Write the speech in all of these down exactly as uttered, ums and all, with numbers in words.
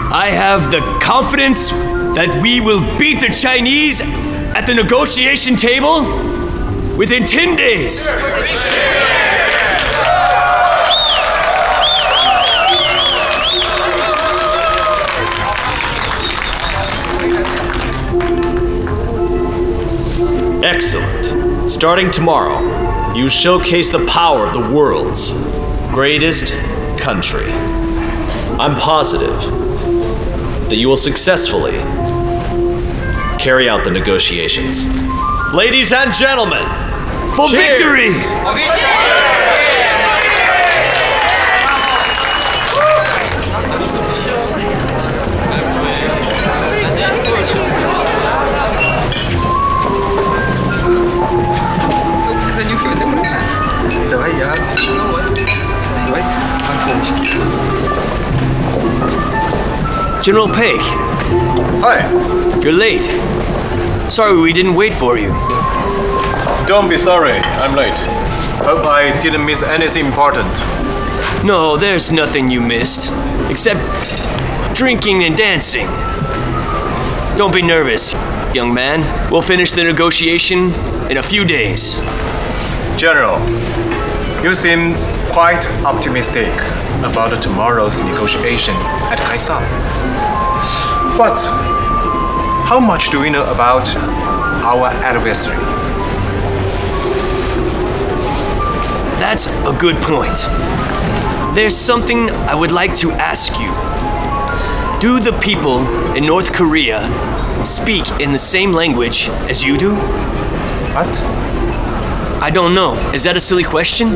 I have the confidence that we will beat the Chinese at the negotiation table within ten days. Excellent. Starting tomorrow, you showcase the power of the world's greatest country. I'm positive that you will successfully carry out the negotiations. Ladies and gentlemen, for cheers. Victory! General Paik. Hi. You're late. Sorry we didn't wait for you. Don't be sorry, I'm late. Hope I didn't miss anything important. No, there's nothing you missed. Except drinking and dancing. Don't be nervous, young man. We'll finish the negotiation in a few days. General, you seem quite optimistic about tomorrow's negotiation at Kaisang. But how much do we know about our adversary? That's a good point. There's something I would like to ask you. Do the people in North Korea speak in the same language as you do? What? I don't know. Is that a silly question?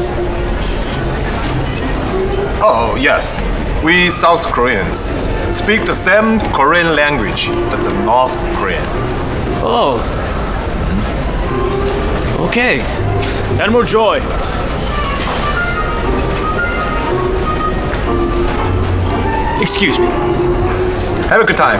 Oh, yes. We South Koreans speak the same Korean language as the North Korean. Oh. Okay. Admiral Joy. Excuse me. Have a good time.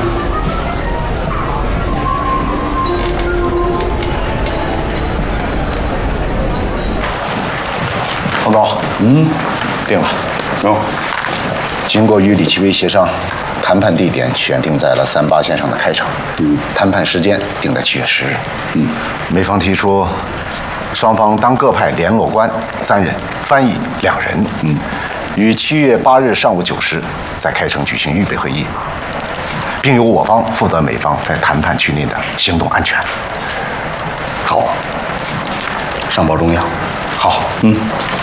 彭总，嗯，定了。哦，经过与李奇微协商，谈判地点选定在了三八线上的开场。嗯，谈判时间定在七月十日。嗯，美方提出，双方当各派联络官三人，翻译两人。嗯，于七月八日上午九时在开城举行预备会议，并由我方负责美方在谈判区内的行动安全。好，上报中央。好，嗯。